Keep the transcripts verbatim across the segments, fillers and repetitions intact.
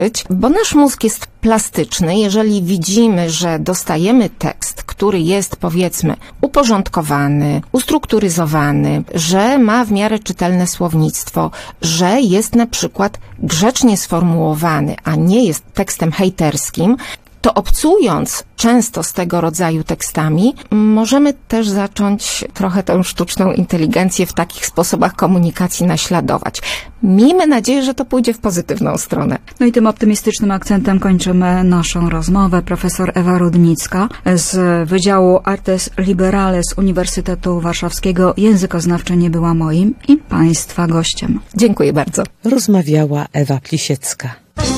bo nasz mózg jest plastyczny. Jeżeli widzimy, że dostajemy tekst, który jest, powiedzmy, uporządkowany, ustrukturyzowany, że ma w miarę czytelne słownictwo, że jest na przykład grzecznie sformułowany, a nie jest tekstem hejterskim, to obcując często z tego rodzaju tekstami, możemy też zacząć trochę tę sztuczną inteligencję w takich sposobach komunikacji naśladować. Miejmy nadzieję, że to pójdzie w pozytywną stronę. No i tym optymistycznym akcentem kończymy naszą rozmowę. Profesor Ewa Rudnicka z Wydziału Artes Liberales Uniwersytetu Warszawskiego. Językoznawcze nie była moim i Państwa gościem. Dziękuję bardzo. Rozmawiała Ewa Plisiecka.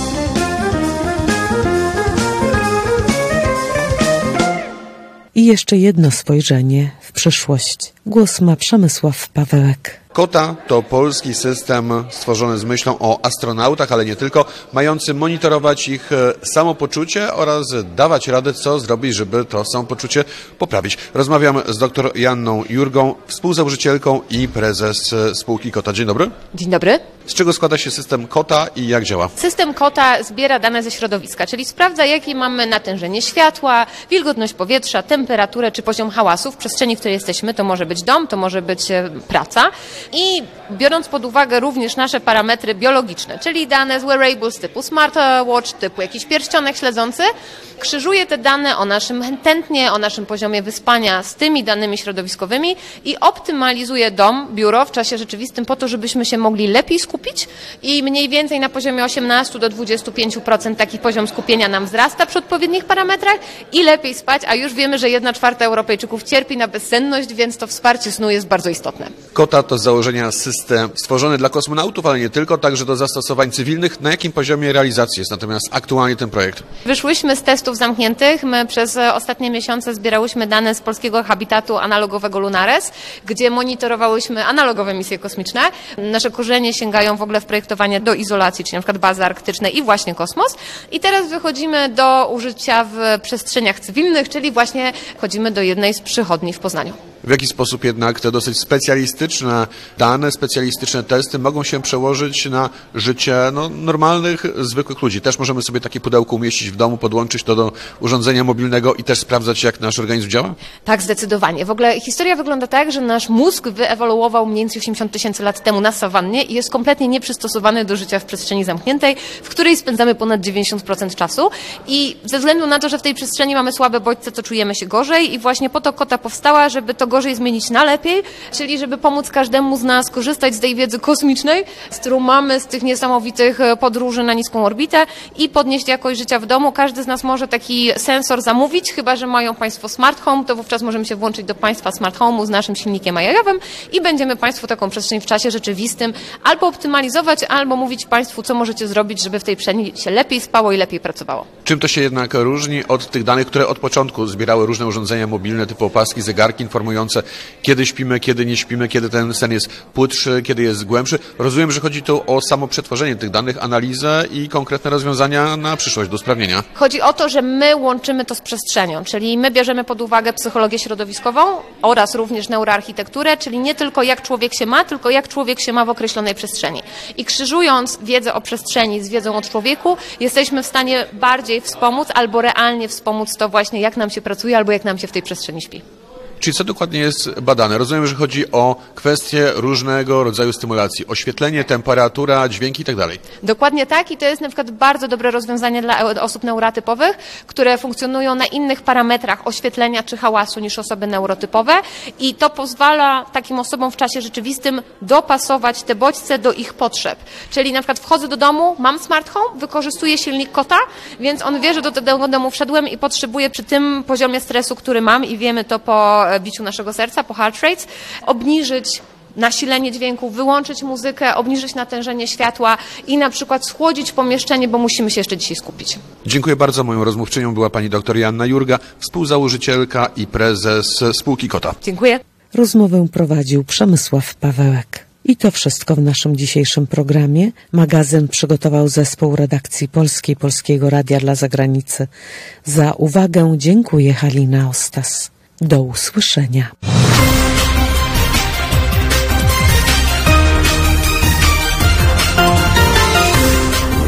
I jeszcze jedno spojrzenie w przyszłość. Głos ma Przemysław Pawełek. Kota to polski system stworzony z myślą o astronautach, ale nie tylko, mający monitorować ich samopoczucie oraz dawać radę, co zrobić, żeby to samopoczucie poprawić. Rozmawiam z dr Joanną Jurgą, współzałożycielką i prezes spółki Kota. Dzień dobry. Dzień dobry. Z czego składa się system Kota i jak działa? System Kota zbiera dane ze środowiska, czyli sprawdza, jakie mamy natężenie światła, wilgotność powietrza, temperaturę czy poziom hałasu w przestrzeni, w której jesteśmy. To może być dom, to może być praca. I biorąc pod uwagę również nasze parametry biologiczne, czyli dane z wearables typu smartwatch, typu jakiś pierścionek śledzący, krzyżuje te dane o naszym tętnie, o naszym poziomie wyspania z tymi danymi środowiskowymi i optymalizuje dom, biuro w czasie rzeczywistym po to, żebyśmy się mogli lepiej skupić i mniej więcej na poziomie osiemnaście do dwudziestu pięciu procent taki poziom skupienia nam wzrasta przy odpowiednich parametrach i lepiej spać, a już wiemy, że jedna czwarta Europejczyków cierpi na bezsenność, więc to wsparcie snu jest bardzo istotne. Kota to z założenia system stworzony dla kosmonautów, ale nie tylko, także do zastosowań cywilnych. Na jakim poziomie realizacji jest natomiast aktualnie ten projekt? Wyszłyśmy z testów zamkniętych. My przez ostatnie miesiące zbierałyśmy dane z polskiego habitatu analogowego Lunares, gdzie monitorowałyśmy analogowe misje kosmiczne. Nasze korzenie sięgają w ogóle w projektowanie do izolacji, czyli na przykład bazy arktyczne i właśnie kosmos. I teraz wychodzimy do użycia w przestrzeniach cywilnych, czyli właśnie chodzimy do jednej z przychodni w Poznaniu. W jaki sposób jednak te dosyć specjalistyczne dane, specjalistyczne testy mogą się przełożyć na życie no, normalnych, zwykłych ludzi? Też możemy sobie takie pudełko umieścić w domu, podłączyć to do urządzenia mobilnego i też sprawdzać, jak nasz organizm działa? Tak, zdecydowanie. W ogóle historia wygląda tak, że nasz mózg wyewoluował mniej więcej osiemdziesiąt tysięcy lat temu na sawannie i jest kompletnie nieprzystosowany do życia w przestrzeni zamkniętej, w której spędzamy ponad dziewięćdziesiąt procent czasu. I ze względu na to, że w tej przestrzeni mamy słabe bodźce, to czujemy się gorzej i właśnie po to Kota powstała, żeby to gorzej zmienić na lepiej, czyli żeby pomóc każdemu z nas korzystać z tej wiedzy kosmicznej, z którą mamy, z tych niesamowitych podróży na niską orbitę i podnieść jakość życia w domu. Każdy z nas może taki sensor zamówić, chyba że mają Państwo smart home, to wówczas możemy się włączyć do Państwa smart home'u z naszym silnikiem jajowym i będziemy Państwu taką przestrzeń w czasie rzeczywistym albo optymalizować, albo mówić Państwu, co możecie zrobić, żeby w tej przestrzeni się lepiej spało i lepiej pracowało. Czym to się jednak różni od tych danych, które od początku zbierały różne urządzenia mobilne typu opaski, zegarki informujące, kiedy śpimy, kiedy nie śpimy, kiedy ten sen jest płytszy, kiedy jest głębszy. Rozumiem, że chodzi tu o samo przetworzenie tych danych, analizę i konkretne rozwiązania na przyszłość do usprawnienia. Chodzi o to, że my łączymy to z przestrzenią, czyli my bierzemy pod uwagę psychologię środowiskową oraz również neuroarchitekturę, czyli nie tylko jak człowiek się ma, tylko jak człowiek się ma w określonej przestrzeni. I krzyżując wiedzę o przestrzeni z wiedzą o człowieku, jesteśmy w stanie bardziej wspomóc albo realnie wspomóc to właśnie, jak nam się pracuje albo jak nam się w tej przestrzeni śpi. Czyli co dokładnie jest badane? Rozumiem, że chodzi o kwestie różnego rodzaju stymulacji. Oświetlenie, temperatura, dźwięki i tak dalej. Dokładnie tak i to jest na przykład bardzo dobre rozwiązanie dla osób neurotypowych, które funkcjonują na innych parametrach oświetlenia czy hałasu niż osoby neurotypowe i to pozwala takim osobom w czasie rzeczywistym dopasować te bodźce do ich potrzeb. Czyli na przykład wchodzę do domu, mam smart home, wykorzystuję silnik Kota, więc on wie, że do tego domu wszedłem i potrzebuję przy tym poziomie stresu, który mam i wiemy to po biciu naszego serca, po heart rates, obniżyć nasilenie dźwięku, wyłączyć muzykę, obniżyć natężenie światła i na przykład schłodzić pomieszczenie, bo musimy się jeszcze dzisiaj skupić. Dziękuję bardzo. Moją rozmówczynią była pani dr Joanna Jurga, współzałożycielka i prezes spółki Kota. Dziękuję. Rozmowę prowadził Przemysław Pawełek. I to wszystko w naszym dzisiejszym programie. Magazyn przygotował zespół redakcji Polskiej Polskiego Radia dla Zagranicy. Za uwagę dziękuję Halina Ostas. Do usłyszenia.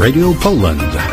Radio Poland.